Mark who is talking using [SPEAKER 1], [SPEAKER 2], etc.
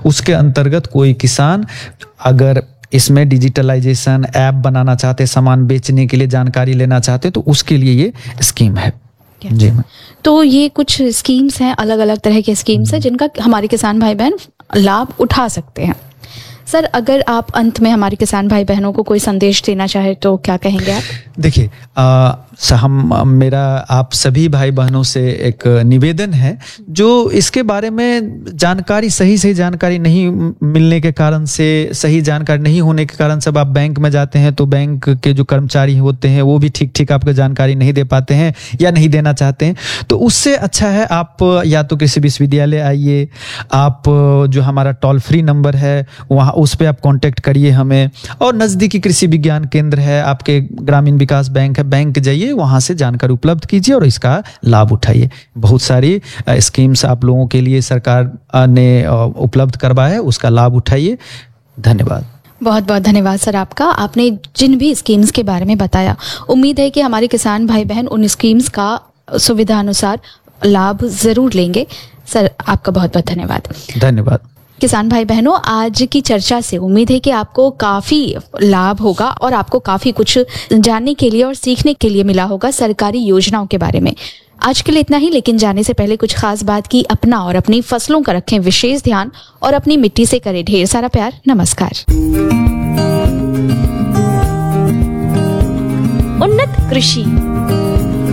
[SPEAKER 1] उसके अंतर्गत कोई किसान अगर इसमें डिजिटलाइजेशन ऐप बनाना चाहते, सामान बेचने के लिए जानकारी लेना चाहते, तो उसके लिए ये स्कीम है। जी मैम।
[SPEAKER 2] तो ये कुछ स्कीम्स हैं, अलग अलग तरह के स्कीम्स हैं जिनका हमारे किसान भाई बहन लाभ उठा सकते हैं। सर, अगर आप अंत में हमारे किसान भाई बहनों को कोई संदेश देना चाहे तो क्या कहेंगे आप?
[SPEAKER 1] देखिए, मेरा आप सभी भाई बहनों से एक निवेदन है, जो इसके बारे में जानकारी सही जानकारी नहीं मिलने के कारण से, सही जानकारी नहीं होने के कारण सब आप बैंक में जाते हैं तो बैंक के जो कर्मचारी होते हैं वो भी ठीक आपको जानकारी नहीं दे पाते हैं या नहीं देना चाहते हैं। तो उससे अच्छा है आप या तो किसी विश्वविद्यालय आइए, आप जो हमारा टोल फ्री नंबर है वहाँ उस पर आप कांटेक्ट करिए हमें, और नज़दीकी कृषि विज्ञान केंद्र है, आपके ग्रामीण विकास बैंक है, बैंक जाइए, वहाँ से जानकारी उपलब्ध कीजिए और इसका लाभ उठाइए। बहुत सारी स्कीम्स आप लोगों के लिए सरकार ने उपलब्ध करवाया है, उसका लाभ उठाइए। धन्यवाद।
[SPEAKER 2] बहुत बहुत धन्यवाद सर आपका। आपने जिन भी स्कीम्स के बारे में बताया, उम्मीद है कि हमारे किसान भाई बहन उन स्कीम्स का सुविधा अनुसार लाभ ज़रूर लेंगे। सर, आपका बहुत बहुत धन्यवाद।
[SPEAKER 1] धन्यवाद।
[SPEAKER 2] किसान भाई बहनों, आज की चर्चा से उम्मीद है कि आपको काफ़ी लाभ होगा और आपको काफ़ी कुछ जानने के लिए और सीखने के लिए मिला होगा सरकारी योजनाओं के बारे में। आज के लिए इतना ही, लेकिन जाने से पहले कुछ खास बात की अपना और अपनी फसलों का रखें विशेष ध्यान और अपनी मिट्टी से करें ढेर सारा प्यार। नमस्कार।
[SPEAKER 3] उन्नत कृषि